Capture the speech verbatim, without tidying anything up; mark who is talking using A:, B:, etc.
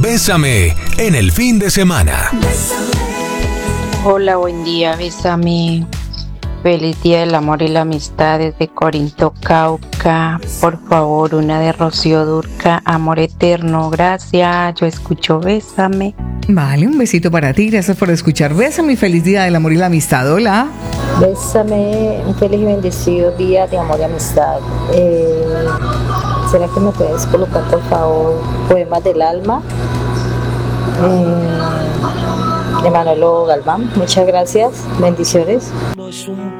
A: Bésame en el fin de semana.
B: Hola, buen día, bésame. Feliz día del amor y la amistad desde Corinto, Cauca. Por favor, una de Rocío Durca, Amor Eterno. Gracias, yo escucho Bésame.
C: Vale, un besito para ti, gracias por escuchar Bésame y feliz día del amor y la amistad. Hola.
D: Bésame, un feliz y bendecido día de amor y amistad. Eh, ¿Será que me puedes colocar, por favor, Poemas del Alma? Eh, de Manolo Galván. Muchas gracias, bendiciones.